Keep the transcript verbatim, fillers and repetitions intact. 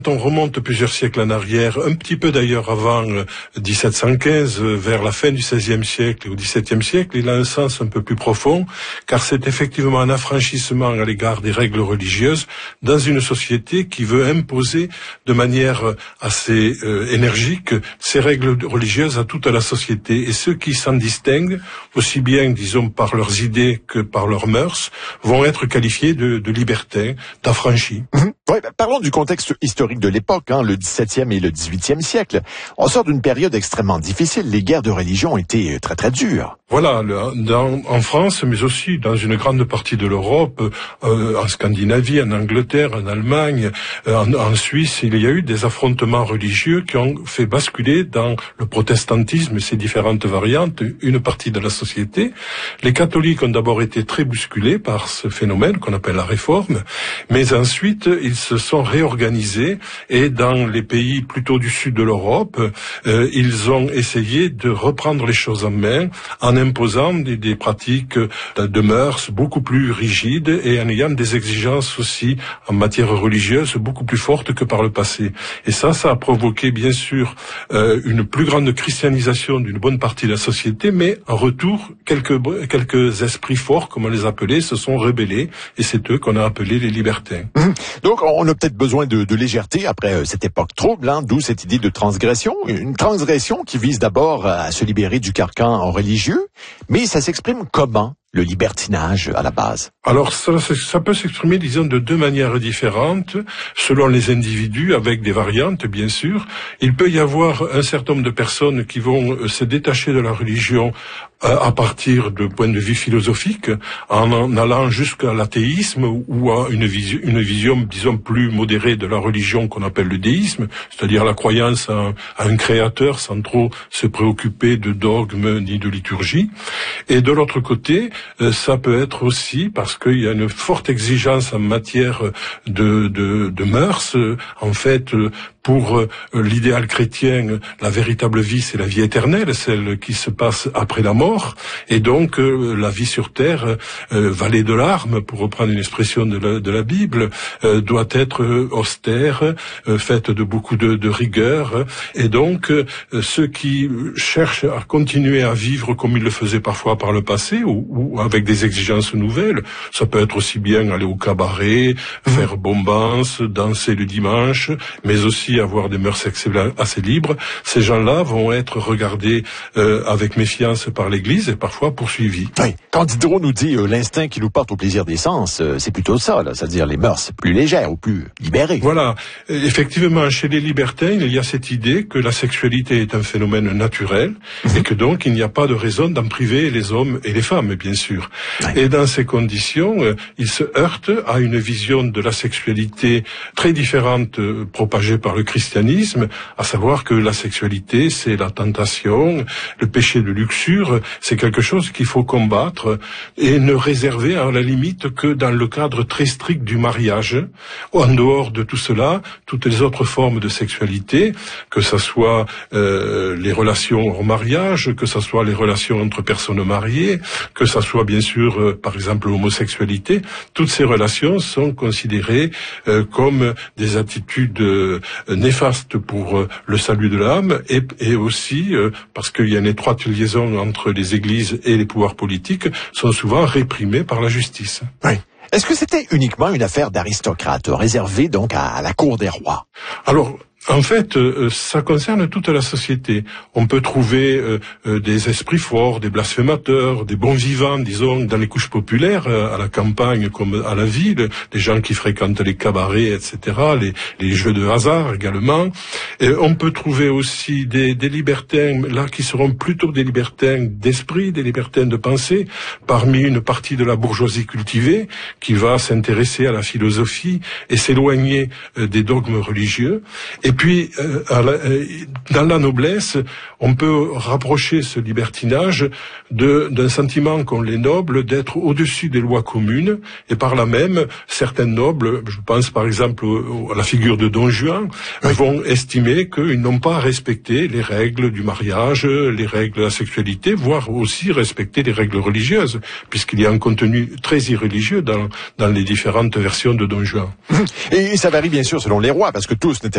On remonte plusieurs siècles en arrière, un petit peu d'ailleurs avant dix-sept cent quinze, vers la fin du seizième siècle et au dix-septième siècle, il a un sens un peu plus profond, car c'est effectivement un affranchissement à l'égard des règles religieuses dans une société qui veut imposer de manière assez euh, énergique ces règles religieuses à toute la société. Et ceux qui s'en distinguent, aussi bien, disons, par leurs idées que par leurs mœurs, vont être qualifiés de, de libertins, d'affranchis. Mmh. Oui, ben, parlons du contexte historique de l'époque, hein, le dix-septième et le dix-huitième siècle. On sort d'une période extrêmement difficile. Les guerres de religion étaient très très dures. Voilà, le, dans, en France, mais aussi dans une grande partie de l'Europe, euh, en Scandinavie, en Angleterre, en Allemagne, euh, en, en Suisse, il y a eu des affrontements religieux qui ont fait basculer dans le protestantisme et ses différentes variantes une partie de la société. Les catholiques ont d'abord été très bousculés par ce phénomène qu'on appelle la réforme, mais ensuite ils se sont réorganisés et dans les pays plutôt du sud de l'Europe, euh, ils ont essayé de reprendre les choses en main en imposant des, des pratiques de mœurs beaucoup plus rigides et en ayant des exigences aussi en matière religieuse beaucoup plus fortes que par le passé. Et ça, ça a provoqué bien sûr euh, une plus grande christianisation d'une bonne partie de la société, mais en retour, quelques, quelques esprits forts, comme on les appelait, se sont rebellés et c'est eux qu'on a appelés les libertins. Mmh. Donc on a peut-être besoin de, de légèreté après euh, cette époque trouble, hein, d'où cette idée de transgression. Une transgression qui vise d'abord à se libérer du carcan religieux, mais ça s'exprime comment, le libertinage à la base? Alors ça, ça peut s'exprimer, disons, de deux manières différentes, selon les individus, avec des variantes, bien sûr. Il peut y avoir un certain nombre de personnes qui vont se détacher de la religion à partir de point de vue philosophique, en, en allant jusqu'à l'athéisme ou à une vision, une vision, disons, plus modérée de la religion qu'on appelle le déisme, c'est-à-dire la croyance à un, à un créateur sans trop se préoccuper de dogmes ni de liturgie. Et de l'autre côté, ça peut être aussi parce qu'il y a une forte exigence en matière de, de, de mœurs. En fait, pour l'idéal chrétien, la véritable vie, c'est la vie éternelle, celle qui se passe après la mort. Et donc, la vie sur terre, vallée de larmes, pour reprendre une expression de la, de la Bible, doit être austère, faite de beaucoup de, de rigueur. Et donc, ceux qui cherchent à continuer à vivre comme ils le faisaient parfois par le passé, ou, ou avec des exigences nouvelles, ça peut être aussi bien aller au cabaret, faire bombance, danser le dimanche, mais aussi avoir des mœurs sexuelles assez libres. Ces gens-là vont être regardés euh, avec méfiance par l'Église et parfois poursuivis. Oui. Quand Diderot nous dit euh, l'instinct qui nous porte au plaisir des sens, euh, c'est plutôt ça, là, c'est-à-dire les mœurs plus légères ou plus libérées. Voilà. Effectivement, chez les libertins, il y a cette idée que la sexualité est un phénomène naturel mmh. et que donc il n'y a pas de raison d'en priver les hommes et les femmes, bien sûr. Oui. Et dans ces conditions, euh, ils se heurtent à une vision de la sexualité très différente euh, propagée par le christianisme, à savoir que la sexualité, c'est la tentation, le péché de luxure, c'est quelque chose qu'il faut combattre et ne réserver à la limite que dans le cadre très strict du mariage. En dehors de tout cela, toutes les autres formes de sexualité, que ce soit euh, les relations hors mariage, que ce soit les relations entre personnes mariées, que ce soit bien sûr, euh, par exemple, l'homosexualité, toutes ces relations sont considérées euh, comme des attitudes euh, néfaste pour euh, le salut de l'âme et, et aussi euh, parce qu'il y a une étroite liaison entre les églises et les pouvoirs politiques, sont souvent réprimés par la justice. Oui. Est-ce que c'était uniquement une affaire d'aristocrates, réservée donc à, à la cour des rois? Alors, en fait, euh, ça concerne toute la société. On peut trouver euh, euh, des esprits forts, des blasphémateurs, des bons vivants, disons, dans les couches populaires, euh, à la campagne comme à la ville, des gens qui fréquentent les cabarets, et cetera, les, les jeux de hasard également. Et on peut trouver aussi des, des libertins, là, qui seront plutôt des libertins d'esprit, des libertins de pensée, parmi une partie de la bourgeoisie cultivée, qui va s'intéresser à la philosophie et s'éloigner euh, des dogmes religieux. Et Et puis, euh, à la, euh, dans la noblesse, on peut rapprocher ce libertinage de, d'un sentiment qu'ont les nobles d'être au-dessus des lois communes, et par là même, certains nobles, je pense par exemple à la figure de Don Juan, oui. vont estimer qu'ils n'ont pas respecté les règles du mariage, les règles de la sexualité, voire aussi respecter les règles religieuses, puisqu'il y a un contenu très irréligieux dans, dans les différentes versions de Don Juan. Et ça varie bien sûr selon les rois, parce que tous n'étaient